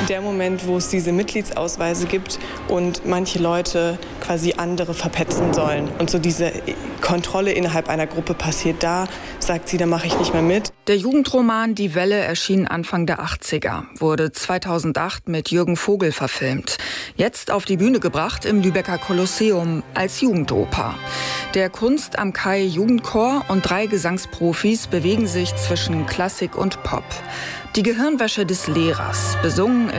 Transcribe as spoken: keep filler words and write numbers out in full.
der Moment, wo es diese Mitgliedsausweise gibt und manche Leute quasi andere verpetzen sollen und so diese Kontrolle innerhalb einer Gruppe passiert, da sagt sie, da mache ich nicht mehr mit. Der Jugendroman Die Welle erschien Anfang der achtziger, wurde zweitausendacht mit Jürgen Vogel verfilmt. Jetzt auf die Bühne gebracht im Lübecker Kolosseum als Jugendoper. Der Kunst am Kai Jugendchor und drei Gesangsprofis bewegen sich zwischen Klassik und Pop. Die Gehirnwäsche des Lehrers, besungen